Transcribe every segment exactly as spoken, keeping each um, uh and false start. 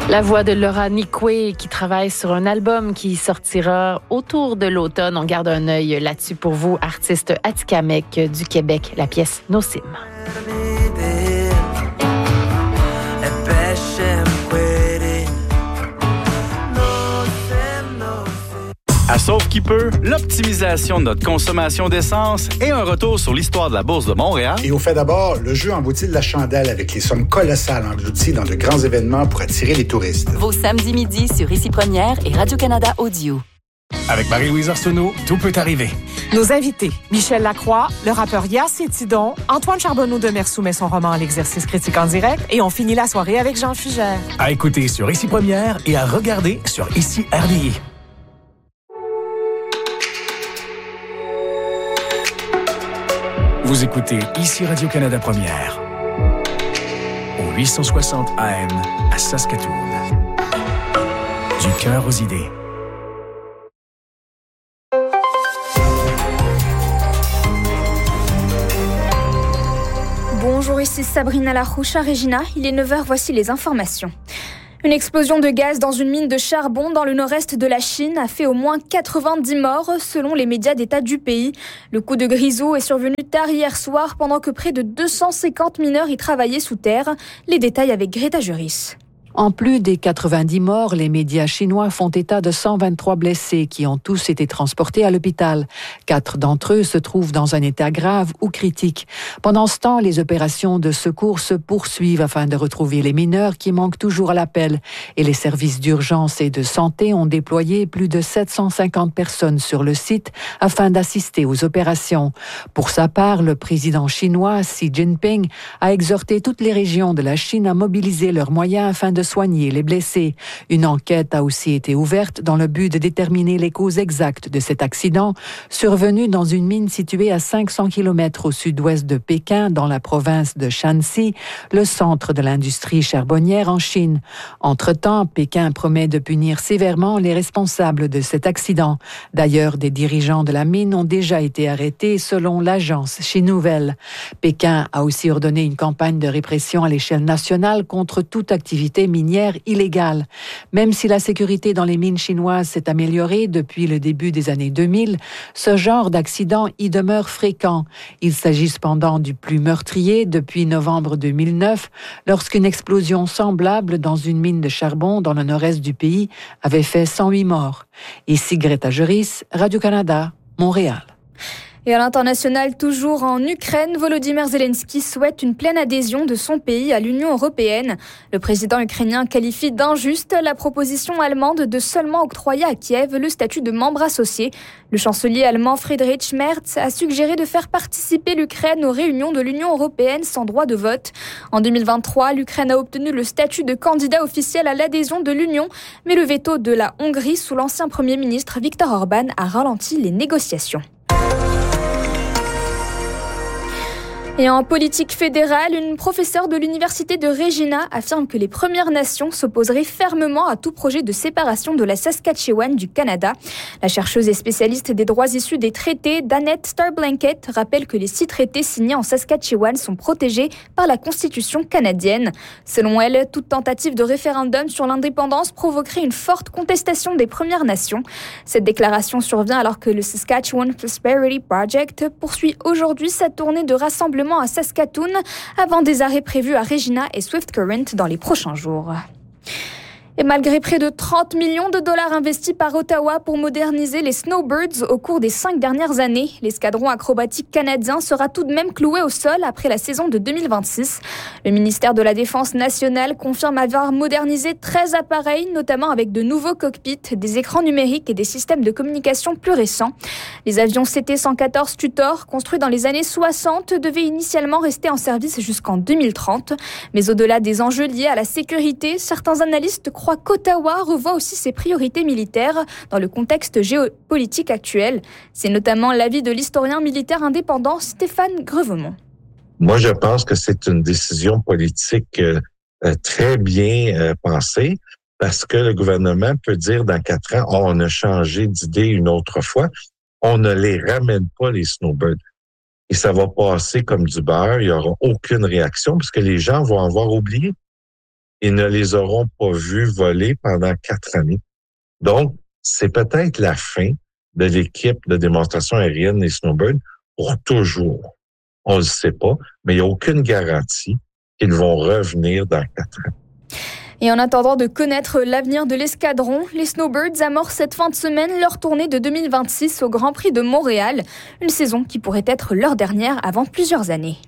La voix de Laura Nicoué qui travaille sur un album qui sortira autour de l'automne. On garde un œil là-dessus pour vous, artiste Atikamekw du Québec, la pièce Nosim. À Sauve qui peut, l'optimisation de notre consommation d'essence et un retour sur l'histoire de la Bourse de Montréal. Et au fait d'abord, le jeu emboutit de la chandelle avec les sommes colossales englouties dans de grands événements pour attirer les touristes. Vos samedis midi sur Ici Première et Radio-Canada Audio. Avec Marie-Louise Arsenault, tout peut arriver. Nos invités, Michel Lacroix, le rappeur Yass et Tidon, Antoine Charbonneau de Mer soumet son roman à l'exercice critique en direct et on finit la soirée avec Jean Fugère. À écouter sur Ici Première et à regarder sur Ici R D I. Vous écoutez Ici Radio-Canada Première, au huit cent soixante A M à Saskatoon. Du cœur aux idées. Bonjour, ici Sabrina Larouche à Regina. Il est neuf heures, voici les informations. Une explosion de gaz dans une mine de charbon dans le nord-est de la Chine a fait au moins quatre-vingt-dix morts, selon les médias d'État du pays. Le coup de grisou est survenu tard hier soir, pendant que près de deux cent cinquante mineurs y travaillaient sous terre. Les détails avec Greta Juris. En plus des quatre-vingt-dix morts, les médias chinois font état de cent vingt-trois blessés qui ont tous été transportés à l'hôpital. Quatre d'entre eux se trouvent dans un état grave ou critique. Pendant ce temps, les opérations de secours se poursuivent afin de retrouver les mineurs qui manquent toujours à l'appel. Et les services d'urgence et de santé ont déployé plus de sept cent cinquante personnes sur le site afin d'assister aux opérations. Pour sa part, le président chinois Xi Jinping a exhorté toutes les régions de la Chine à mobiliser leurs moyens afin de soigner les blessés. Une enquête a aussi été ouverte dans le but de déterminer les causes exactes de cet accident survenu dans une mine située à cinq cents kilomètres au sud-ouest de Pékin, dans la province de Shanxi, le centre de l'industrie charbonnière en Chine. Entre-temps, Pékin promet de punir sévèrement les responsables de cet accident. D'ailleurs, des dirigeants de la mine ont déjà été arrêtés selon l'agence Chinouvelle. Pékin a aussi ordonné une campagne de répression à l'échelle nationale contre toute activité minière illégale. Même si la sécurité dans les mines chinoises s'est améliorée depuis le début des années deux mille, ce genre d'accident y demeure fréquent. Il s'agit cependant du plus meurtrier depuis novembre deux mille neuf, lorsqu'une explosion semblable dans une mine de charbon dans le nord-est du pays avait fait cent huit morts. Ici Greta Juris, Radio-Canada, Montréal. Et à l'international, toujours en Ukraine, Volodymyr Zelensky souhaite une pleine adhésion de son pays à l'Union européenne. Le président ukrainien qualifie d'injuste la proposition allemande de seulement octroyer à Kiev le statut de membre associé. Le chancelier allemand Friedrich Merz a suggéré de faire participer l'Ukraine aux réunions de l'Union européenne sans droit de vote. En deux mille vingt-trois, l'Ukraine a obtenu le statut de candidat officiel à l'adhésion de l'Union, mais le veto de la Hongrie sous l'ancien Premier ministre Viktor Orban a ralenti les négociations. Et en politique fédérale, une professeure de l'université de Regina affirme que les Premières Nations s'opposeraient fermement à tout projet de séparation de la Saskatchewan du Canada. La chercheuse et spécialiste des droits issus des traités, Danette Starblanket, rappelle que les six traités signés en Saskatchewan sont protégés par la Constitution canadienne. Selon elle, toute tentative de référendum sur l'indépendance provoquerait une forte contestation des Premières Nations. Cette déclaration survient alors que le Saskatchewan Prosperity Project poursuit aujourd'hui sa tournée de rassemblement à Saskatoon avant des arrêts prévus à Regina et Swift Current dans les prochains jours. Et malgré près de trente millions de dollars investis par Ottawa pour moderniser les Snowbirds au cours des cinq dernières années, l'escadron acrobatique canadien sera tout de même cloué au sol après la saison de deux mille vingt-six. Le ministère de la Défense nationale confirme avoir modernisé treize appareils, notamment avec de nouveaux cockpits, des écrans numériques et des systèmes de communication plus récents. Les avions C T cent quatorze Tutor, construits dans les années soixante, devaient initialement rester en service jusqu'en deux mille trente. Mais au-delà des enjeux liés à la sécurité, certains analystes croient qu'Ottawa revoit aussi ses priorités militaires dans le contexte géopolitique actuel. C'est notamment l'avis de l'historien militaire indépendant Stéphane Grevemont. Moi, je pense que c'est une décision politique euh, très bien euh, pensée parce que le gouvernement peut dire dans quatre ans, oh, on a changé d'idée une autre fois. On ne les ramène pas, les Snowbirds. Et ça va passer comme du beurre. Il n'y aura aucune réaction parce que les gens vont avoir oublié. ils ne les auront pas vus voler pendant quatre années. Donc, c'est peut-être la fin de l'équipe de démonstration aérienne des Snowbirds pour toujours. On ne le sait pas, mais il n'y a aucune garantie qu'ils vont revenir dans quatre ans. Et en attendant de connaître l'avenir de l'escadron, les Snowbirds amorcent cette fin de semaine leur tournée de deux mille vingt-six au Grand Prix de Montréal, une saison qui pourrait être leur dernière avant plusieurs années.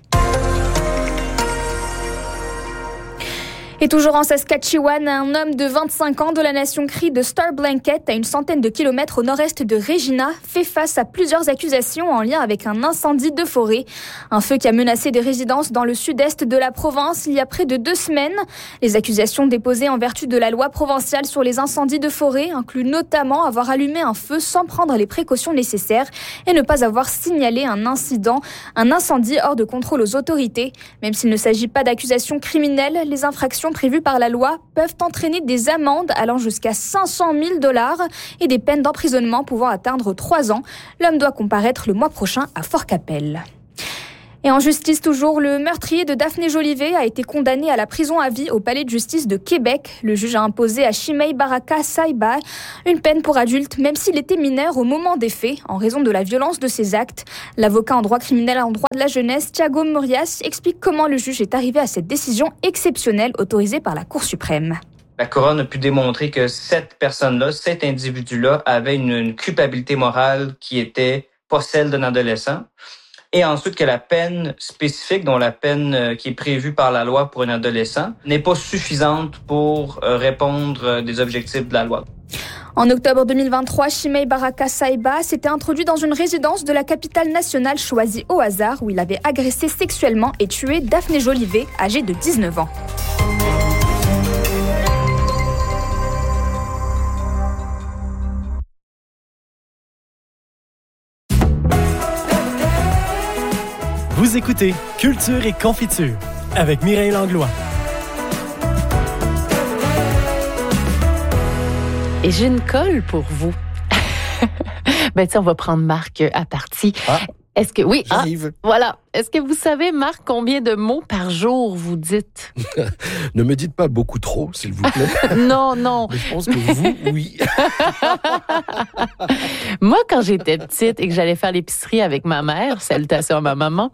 Et toujours en Saskatchewan, un homme de vingt-cinq ans de la nation Cree de Star Blanket, à une centaine de kilomètres au nord-est de Regina, fait face à plusieurs accusations en lien avec un incendie de forêt. Un feu qui a menacé des résidences dans le sud-est de la province il y a près de deux semaines. Les accusations déposées en vertu de la loi provinciale sur les incendies de forêt incluent notamment avoir allumé un feu sans prendre les précautions nécessaires et ne pas avoir signalé un incident, un incendie hors de contrôle aux autorités. Même s'il ne s'agit pas d'accusations criminelles, les infractions prévues par la loi peuvent entraîner des amendes allant jusqu'à cinq cent mille dollars et des peines d'emprisonnement pouvant atteindre trois ans. L'homme doit comparaître le mois prochain à Fort Capel. Et en justice toujours, le meurtrier de Daphné Jolivet a été condamné à la prison à vie au palais de justice de Québec. Le juge a imposé à Chimay Baraka Saiba une peine pour adulte, même s'il était mineur au moment des faits, en raison de la violence de ses actes. L'avocat en droit criminel en droit de la jeunesse, Thiago Murias, explique comment le juge est arrivé à cette décision exceptionnelle autorisée par la Cour suprême. La couronne a pu démontrer que cette personne-là, cet individu-là, avait une, une culpabilité morale qui était pas celle d'un adolescent. Et ensuite que la peine spécifique, dont la peine qui est prévue par la loi pour un adolescent, n'est pas suffisante pour répondre des objectifs de la loi. En octobre deux mille vingt-trois, Chimay Baraka Saiba s'était introduit dans une résidence de la capitale nationale choisie au hasard où il avait agressé sexuellement et tué Daphné Jolivet, âgée de dix-neuf ans. Vous écoutez Culture et Confiture avec Mireille Langlois. Et j'ai une colle pour vous. Ben, tu sais, on va prendre Marc à partie. Ah, Est-ce que, oui, j'arrive. Ah, voilà. Est-ce que vous savez, Marc, combien de mots par jour vous dites? Ne me dites pas beaucoup trop, s'il vous plaît. Non, non. Mais je pense que vous, oui. Moi, quand j'étais petite et que j'allais faire l'épicerie avec ma mère, salutations à ma maman,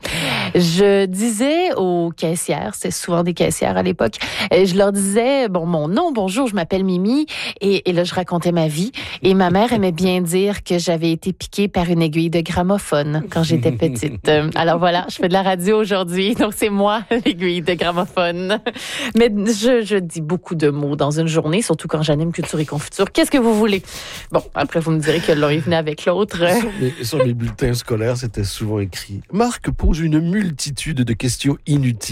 je disais aux caissières, c'est souvent des caissières à l'époque, je leur disais, bon, mon nom, bonjour, je m'appelle Mimi, et, et là, je racontais ma vie. Et ma mère aimait bien dire que j'avais été piquée par une aiguille de gramophone quand j'étais petite. Alors voilà, je fais de la radio aujourd'hui, donc c'est moi, l'aiguille de gramophone. Mais je, je dis beaucoup de mots dans une journée, surtout quand j'anime Culture et Confiture. Qu'est-ce que vous voulez? Bon, après, vous me direz que l'un est venu avec l'autre. Sur les, sur les bulletins scolaires, c'était souvent écrit « Marc pose une multitude de questions inutiles ».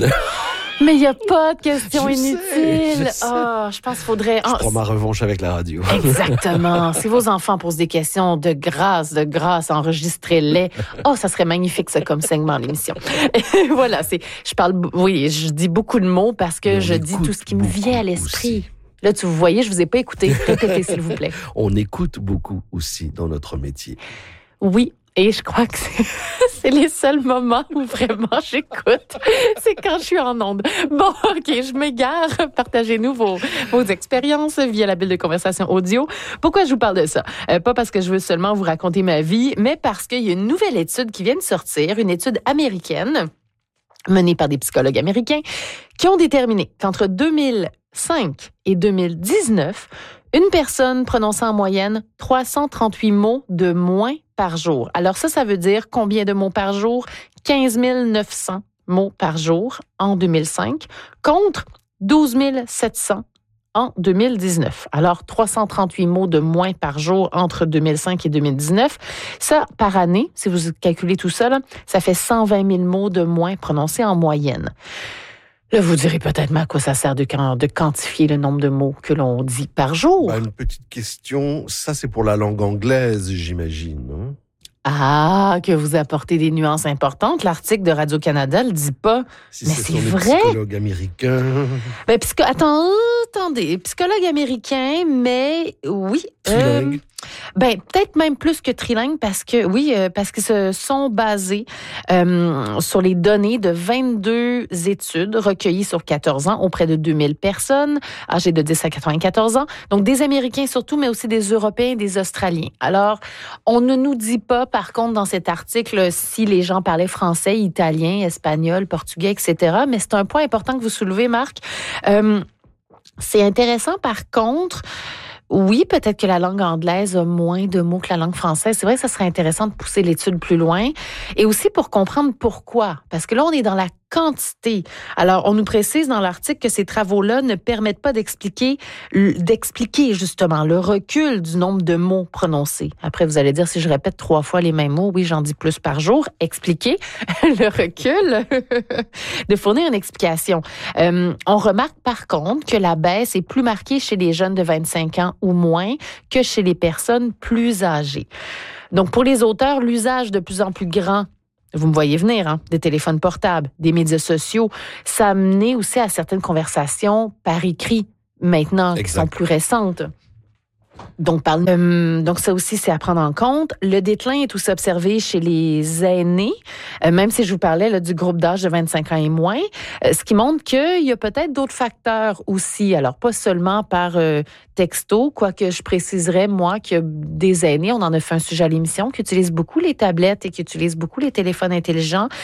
Mais il n'y a pas de questions je inutiles. Sais, je, sais. Oh, je pense qu'il faudrait... Je prends ma revanche avec la radio. Exactement. Si vos enfants posent des questions, de grâce, de grâce, enregistrez-les. Oh, ça serait magnifique, ça, comme segment à l'émission. Voilà, c'est... Je parle... Oui, je dis beaucoup de mots parce que je dis tout ce qui me vient à l'esprit. Aussi. Là, tu vous voyez, je vous ai pas écouté. Répétez, s'il vous plaît. On écoute beaucoup aussi dans notre métier. Oui. Et je crois que c'est, c'est les seuls moments où vraiment j'écoute. C'est quand je suis en onde. Bon, OK, je m'égare. Partagez-nous vos, vos expériences via la bulle de conversation audio. Pourquoi je vous parle de ça? Euh, pas parce que je veux seulement vous raconter ma vie, mais parce qu'il y a une nouvelle étude qui vient de sortir, une étude américaine menée par des psychologues américains qui ont déterminé qu'entre deux mille cinq et deux mille dix-neuf, une personne prononçait en moyenne trois cent trente-huit mots de moins par jour. Alors ça, ça veut dire combien de mots par jour? quinze mille neuf cents mots par jour en deux mille cinq contre douze mille sept cents en deux mille dix-neuf. Alors, trois cent trente-huit mots de moins par jour entre deux mille cinq et deux mille dix-neuf. Ça, par année, si vous calculez tout ça, là, ça fait cent vingt mille mots de moins prononcés en moyenne. Là, vous direz peut-être, mais à quoi ça sert de, de quantifier le nombre de mots que l'on dit par jour? Bah, une petite question, ça c'est pour la langue anglaise, j'imagine, non? Ah, que vous apportez des nuances importantes. L'article de Radio-Canada le dit pas. Si mais c'est c'est sur vrai. Les psychologues américains. Ben, puisque, attends, attendez, psychologue américain, mais oui. Trilingue. Euh, ben peut-être même plus que trilingue parce que oui, euh, parce qu'ils se sont basés euh, sur les données de vingt-deux études recueillies sur quatorze ans auprès de deux mille personnes âgées de dix à quatre-vingt-quatorze ans. Donc des Américains surtout, mais aussi des Européens et des Australiens. Alors, on ne nous dit pas, par contre, dans cet article, si les gens parlaient français, italien, espagnol, portugais, et cetera. Mais c'est un point important que vous soulevez, Marc. Euh, c'est intéressant, par contre. Oui, peut-être que la langue anglaise a moins de mots que la langue française. C'est vrai que ça serait intéressant de pousser l'étude plus loin. Et aussi pour comprendre pourquoi. Parce que là, on est dans la quantité. Alors, on nous précise dans l'article que ces travaux-là ne permettent pas d'expliquer, d'expliquer justement le recul du nombre de mots prononcés. Après, vous allez dire, si je répète trois fois les mêmes mots, oui, j'en dis plus par jour. Expliquer le recul, de fournir une explication. Euh, on remarque par contre que la baisse est plus marquée chez les jeunes de vingt-cinq ans ou moins que chez les personnes plus âgées. Donc, pour les auteurs, l'usage de plus en plus grand, vous me voyez venir, hein, des téléphones portables, des médias sociaux, ça a mené aussi à certaines conversations par écrit, maintenant, exact, qui sont plus récentes. Donc, par, euh, donc, ça aussi, c'est à prendre en compte. Le déclin est aussi observé chez les aînés, euh, même si je vous parlais là, du groupe d'âge de vingt-cinq ans et moins, euh, ce qui montre qu'il y a peut-être d'autres facteurs aussi. Alors, pas seulement par euh, texto, quoique je préciserais, moi, qu'il y a des aînés, on en a fait un sujet à l'émission, qui utilisent beaucoup les tablettes et qui utilisent beaucoup les téléphones intelligents.